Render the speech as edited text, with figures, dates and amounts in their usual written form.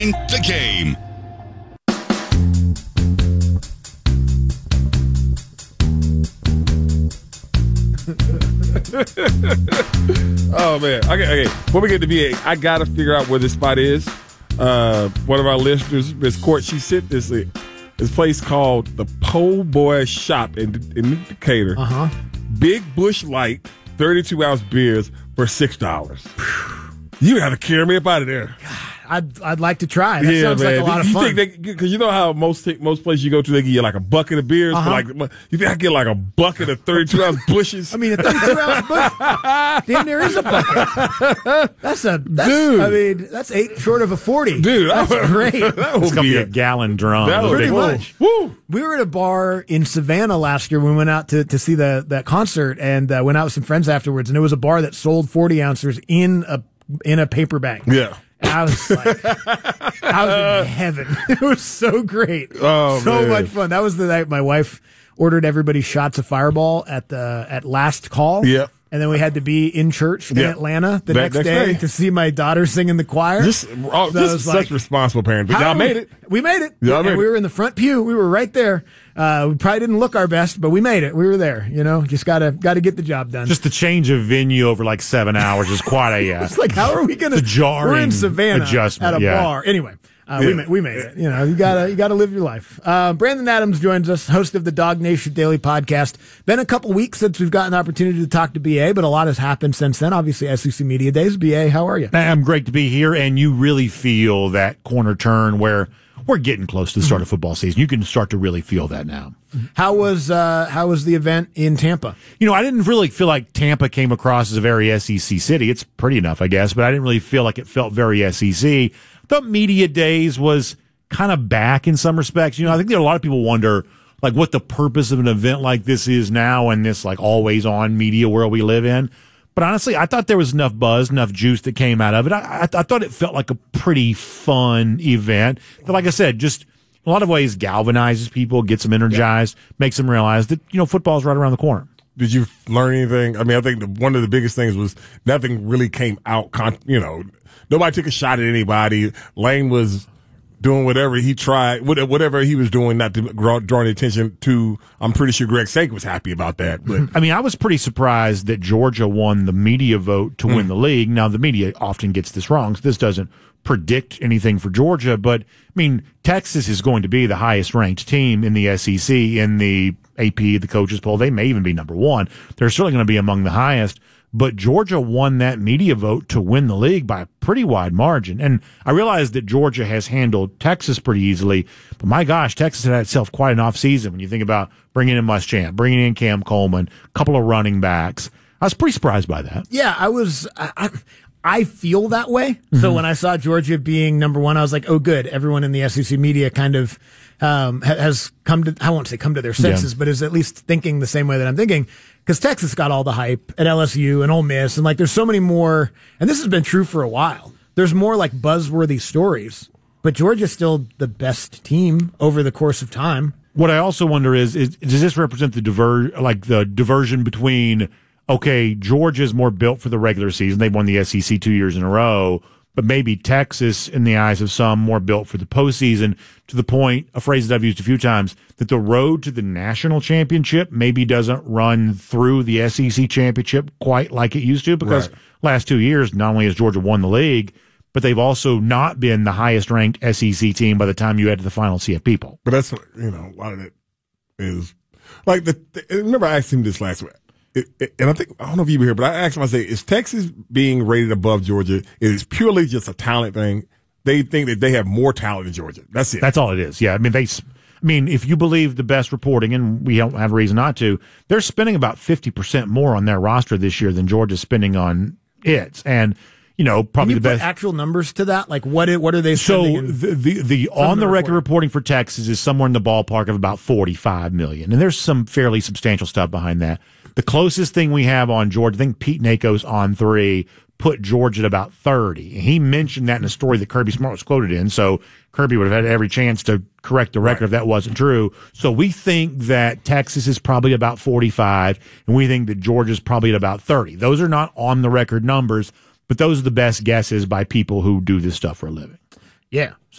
The game. Oh man. Okay. Before we get to VA, I gotta figure out where this spot is. One of our listeners, Miss Court, she sent this place called the Po' Boy Shop in Decatur. Big Bush Light, 32-ounce beers for $6. You gotta carry me up out of there. I'd like to try. That sounds like a lot of fun. Because you know how most places you go to, they give you like a bucket of beers. You think I get like a bucket of 32-ounce bushes? I mean, a 32-ounce bush. Damn, there is a bucket. That's dude. I mean, that's 8 short of a 40. Dude, that's great. It's going to be a gallon drum. Pretty much. Woo. We were at a bar in Savannah last year when we went out to see that concert, and went out with some friends afterwards, and it was a bar that sold 40 ounces in a paper bag. Yeah. And I was like, I was in heaven. It was so great. Oh, so man. much fun. That was the night my wife ordered everybody shots of Fireball at last call. Yep. And then we had to be in church in Atlanta the next day to see my daughter sing in the choir. Just such responsible parents. But y'all made it. We made it. Y'all made and we were in the front pew. We were right there. We probably didn't look our best, but we made it. We were there. Just gotta get the job done. Just the change of venue over like 7 hours is quite a. It's like, how are we gonna? The jarring we're in Savannah adjustment at a bar. Anyway. We made it. You gotta live your life. Brandon Adams joins us, host of the Dog Nation Daily Podcast. Been a couple weeks since we've gotten an opportunity to talk to BA, but a lot has happened since then. Obviously, SEC Media Days. BA, how are you? I'm great to be here, and you really feel that corner turn where we're getting close to the start of football season. You can start to really feel that now. How was the event in Tampa? I didn't really feel like Tampa came across as a very SEC city. It's pretty enough, I guess, but I didn't really feel like it felt very SEC. Thought Media Days was kind of back in some respects. I think there are a lot of people wonder like what the purpose of an event like this is now in this like always on media world we live in. But honestly, I thought there was enough buzz, enough juice that came out of it. I thought it felt like a pretty fun event that, like I said, just in a lot of ways galvanizes people, gets them energized, makes them realize that, football's right around the corner. Did you learn anything? I mean, I think one of the biggest things was nothing really came out, nobody took a shot at anybody. Lane was doing whatever he tried, whatever he was doing, not to draw any attention to. I'm pretty sure Greg Sankey was happy about that. But I mean, I was pretty surprised that Georgia won the media vote to win the league. Now, the media often gets this wrong, so this doesn't predict anything for Georgia. But, I mean, Texas is going to be the highest-ranked team in the SEC in the AP, the coaches poll. They may even be number one. They're certainly going to be among the highest. But Georgia won that media vote to win the league by a pretty wide margin. And I realize that Georgia has handled Texas pretty easily, but my gosh, Texas had itself quite an offseason when you think about bringing in Muschamp, bringing in Cam Coleman, a couple of running backs. I was pretty surprised by that. Yeah, I feel that way. So when I saw Georgia being number one, I was like, oh, good. Everyone in the SEC media kind of has come to, I won't say come to their senses, but is at least thinking the same way that I'm thinking. Because Texas got all the hype at LSU and Ole Miss, and like there's so many more, and this has been true for a while. There's more like buzzworthy stories, but Georgia's still the best team over the course of time. What I also wonder is does this represent the diversion between, okay, Georgia's more built for the regular season, they've won the SEC 2 years in a row, but maybe Texas, in the eyes of some, more built for the postseason, to the point, a phrase that I've used a few times, that the road to the national championship maybe doesn't run through the SEC championship quite like it used to, because last 2 years, not only has Georgia won the league, but they've also not been the highest-ranked SEC team by the time you head to the final CFP poll. But that's, a lot of it is, like, remember I asked him this last week. And I don't know if you were here, but I asked him, I say, is Texas being rated above Georgia? Is purely just a talent thing? They think that they have more talent than Georgia. That's it. That's all it is. Yeah. I mean, if you believe the best reporting, and we don't have a reason not to, they're spending about 50% more on their roster this year than Georgia's spending on its. And, probably the best. Put actual numbers to that? Like, what are they spending? So the on the record reporting for Texas is somewhere in the ballpark of about $45 million. And there's some fairly substantial stuff behind that. The closest thing we have on Georgia, I think Pete Nako's on 3, put Georgia at about 30. He mentioned that in a story that Kirby Smart was quoted in, so Kirby would have had every chance to correct the record if that wasn't true. So we think that Texas is probably about 45, and we think that Georgia's probably at about 30. Those are not on the record numbers, but those are the best guesses by people who do this stuff for a living. Yeah.